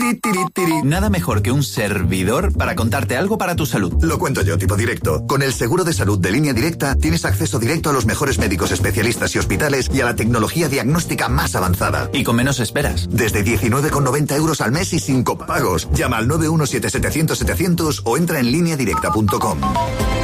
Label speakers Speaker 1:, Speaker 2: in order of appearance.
Speaker 1: Nada mejor que un servidor para contarte algo para tu salud.
Speaker 2: Lo cuento yo, tipo directo. Con el seguro de salud de Línea Directa tienes acceso directo a los mejores médicos especialistas y hospitales y a la tecnología diagnóstica más avanzada.
Speaker 1: Y con menos esperas.
Speaker 2: Desde 19,90 euros al mes y sin copagos. Llama al 917-700-700 o entra en lineadirecta.com.